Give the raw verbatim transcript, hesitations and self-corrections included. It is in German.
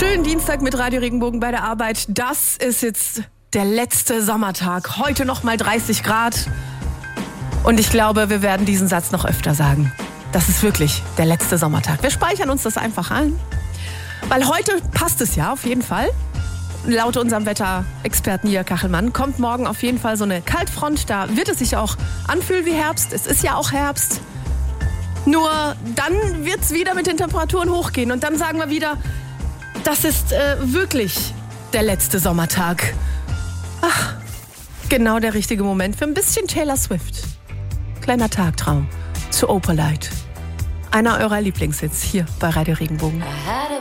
Schönen Dienstag mit Radio Regenbogen bei der Arbeit. Das ist jetzt der letzte Sommertag. Heute noch mal dreißig Grad. Und ich glaube, wir werden diesen Satz noch öfter sagen. Das ist wirklich der letzte Sommertag. Wir speichern uns das einfach ein. Weil heute passt es ja auf jeden Fall. Laut unserem Wetterexperten Jörg Kachelmann kommt morgen auf jeden Fall so eine Kaltfront. Da wird es sich auch anfühlen wie Herbst. Es ist ja auch Herbst. Nur dann wird es wieder mit den Temperaturen hochgehen. Und dann sagen wir wieder, das ist äh, wirklich der letzte Sommertag. Ach, genau der richtige Moment für ein bisschen Taylor Swift. Kleiner Tagtraum zu Opalite. Einer eurer Lieblingshits hier bei Radio Regenbogen.